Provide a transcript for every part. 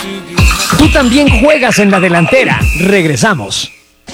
Tú también juegas en la delantera. Regresamos.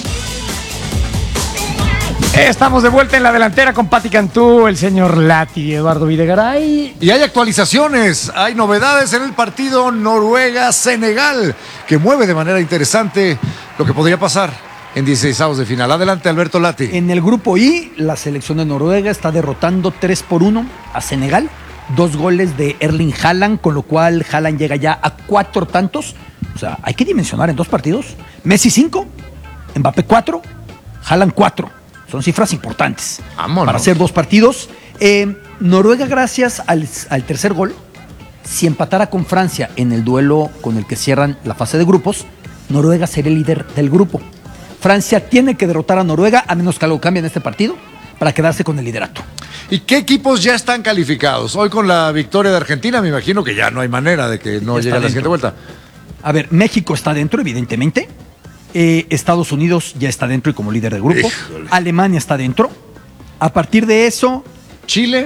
Estamos de vuelta en la delantera con Pati Cantú, el señor Lati, Eduardo Videgaray. Y hay actualizaciones, hay novedades en el partido Noruega-Senegal, que mueve de manera interesante lo que podría pasar en 16avos de final. Adelante, Alberto Lati. En el grupo I, la selección de Noruega está derrotando 3-1 a Senegal. 2 goles de Erling Haaland, con lo cual Haaland llega ya a 4 tantos. O sea, hay que dimensionar en 2 partidos. Messi 5, Mbappé 4, Haaland 4. Son cifras importantes. Vámonos. Para hacer 2 partidos. Noruega, gracias al tercer gol, si empatara con Francia en el duelo con el que cierran la fase de grupos, Noruega sería el líder del grupo. Francia tiene que derrotar a Noruega, a menos que algo cambie en este partido, para quedarse con el liderato. ¿Y qué equipos ya están calificados? Hoy con la victoria de Argentina, me imagino que ya no hay manera de que no llegue a la siguiente vuelta. A ver, México está dentro, evidentemente. Estados Unidos ya está dentro y como líder del grupo. Híjole. Alemania está dentro. A partir de eso... ¿Chile?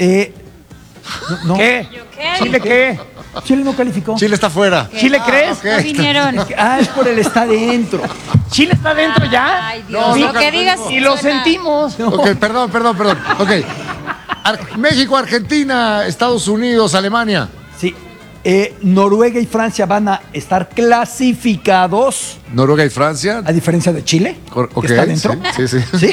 No. ¿Qué? ¿Chile qué? Chile no calificó. Chile está fuera. ¿Chile crees? ok. No vinieron. Es por el está dentro. ¿Chile está dentro ya? Ay, Dios, No, lo que digas. Y lo suena. sentimos. Ok, perdón. Ok. México, Argentina, Estados Unidos, Alemania. Sí. Noruega y Francia van a estar clasificados, Noruega y Francia. a diferencia de Chile, Ok, que está dentro. sí. ¿Sí?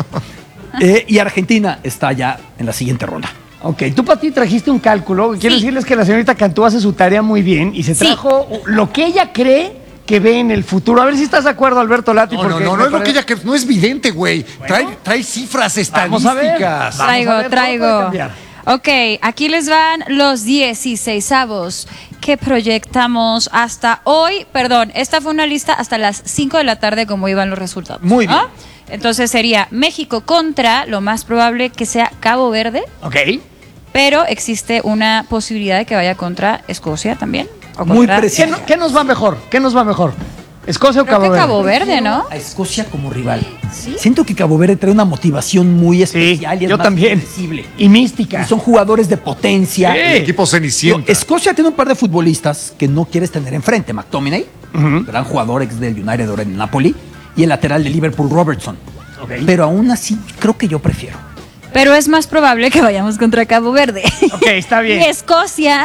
Y Argentina está ya en la siguiente ronda. Ok, tú, Pati, trajiste un cálculo. Quiero Sí. decirles que la señorita Cantú hace su tarea muy bien y se Sí. trajo lo que ella cree que ve en el futuro. A ver si estás de acuerdo, Alberto Lati. No, porque no me es lo que parece- ella que no es vidente, güey. Trae cifras Vamos a ver. estadísticas. Vamos a ver, todo puede Traigo. cambiar. Ok, aquí les van los 16avos que proyectamos hasta hoy. Perdón, esta fue una lista hasta las 5 de la tarde como iban los resultados. Muy bien. Entonces sería México contra, lo más probable que sea Cabo Verde, Ok. pero existe una posibilidad de que vaya contra Escocia también. O Muy contra- preciso. ¿Qué nos va mejor? ¿Qué nos va mejor? ¿Escocia o Creo Cabo que Verde? Cabo Verde, ¿no? A Escocia como rival. Sí. Siento que Cabo Verde trae una motivación muy Sí, especial y es yo más también. accesible. Y mística. Y son jugadores de potencia. Sí. El equipo Cenicienta. Escocia tiene un par de futbolistas que no quieres tener enfrente. McTominay, gran jugador ex del United ahora en Napoli, y el lateral de Liverpool, Robertson. Ok. Pero aún así, creo que yo prefiero. Pero es más probable que vayamos contra Cabo Verde. Ok, está bien. Y Escocia,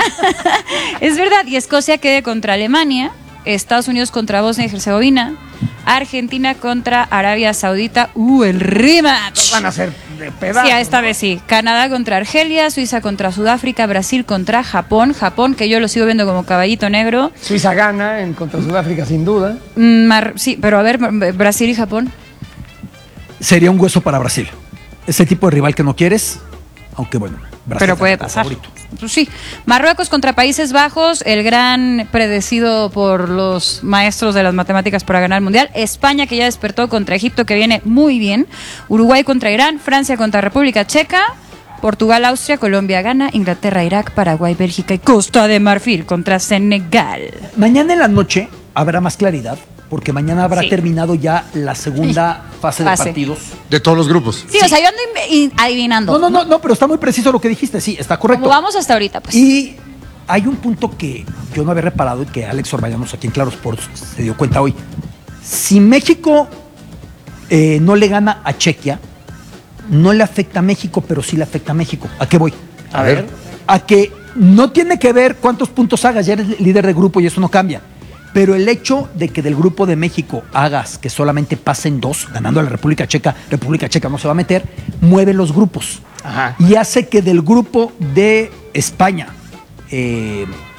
es verdad, y Escocia quede contra Alemania, Estados Unidos contra Bosnia y Herzegovina, Argentina contra Arabia Saudita, el rematch. Van a ser de pedazo. Sí, esta vez sí. Canadá contra Argelia, Suiza contra Sudáfrica, Brasil contra Japón. Japón, que yo lo sigo viendo como caballito negro. Suiza gana contra Sudáfrica, sin duda. Sí, pero a ver, Brasil y Japón. Sería un hueso para Brasil. Ese tipo de rival que no quieres, aunque bueno, Brasil Pero es puede el pasar. favorito. Pues sí. Marruecos contra Países Bajos, el gran predecido por los maestros de las matemáticas para ganar el Mundial. España, que ya despertó, contra Egipto, que viene muy bien. Uruguay contra Irán, Francia contra República Checa. Portugal, Austria, Colombia, Ghana, Inglaterra, Irak, Paraguay, Bélgica y Costa de Marfil contra Senegal. Mañana en la noche habrá más claridad, porque mañana habrá Sí. terminado ya la segunda fase de partidos. De todos los grupos. Sí, o sea, yo ando adivinando. No, pero está muy preciso lo que dijiste, sí, está correcto. Como vamos hasta ahorita, pues. Y hay un punto que yo no había reparado y que Alex Orbañanos aquí en Claro Sports se dio cuenta hoy. Si México no le gana a Chequia, no le afecta a México, pero sí le afecta a México. ¿A qué voy? A ver. A que no tiene que ver cuántos puntos hagas, ya eres líder de grupo y eso no cambia. Pero el hecho de que del grupo de México hagas que solamente pasen 2, ganando a la República Checa no se va a meter, mueve los grupos. Ajá. Y hace que del grupo de España,